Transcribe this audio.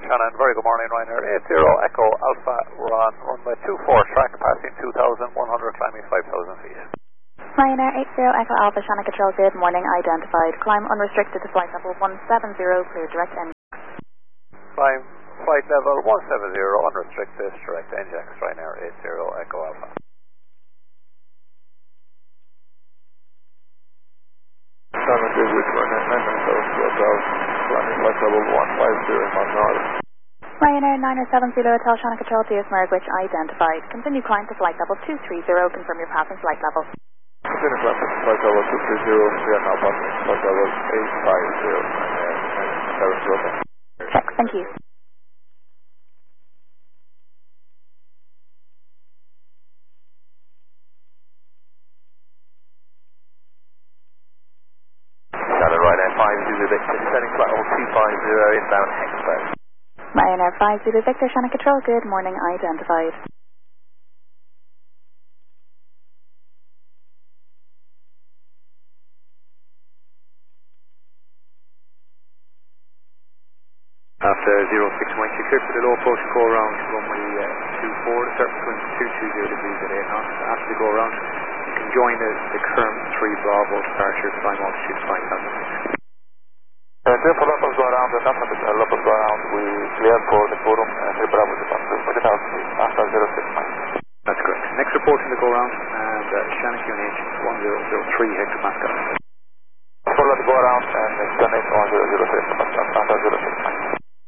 Shannon, very good morning, Ryanair 80 Echo Alpha, we're on runway 24, track passing 2,100, climbing 5,000 feet. Ryanair 80 Echo Alpha, Shannon Control, good morning, identified. Climb unrestricted to flight level 170, clear direct NJAX. Climb flight level 170, unrestricted, direct NJAX, Ryanair 80 Echo Alpha. Shannon, good morning, 997 climbing flight level 150, Mount North. Ryanair 970 Hotel, Shannon Control, DS Mergwich, identified. Continue climb to flight level 230, confirm your passing flight level. Continue climb to flight level 230, we are now passing flight level 850, Check, thank you. Shannon, Ryanair 50 Victor, descending flight level 250, inbound Expo. Ryanair 50 Victor, Shannon Control, good morning, identified. After 06 clear for the low approach and go around runway 24, surface wind 220 degrees at 8 knots. After the go around, you can join the current 3 Bravo departure, climb altitude 5,000 feet. Clear for Lopez go around, and after the Lopez go around, we clear for the forum, 3 Bravo departure, 20,000 feet, after 06 That's correct. Next report in the go around, and Shannon QNH 1003 hectopascal.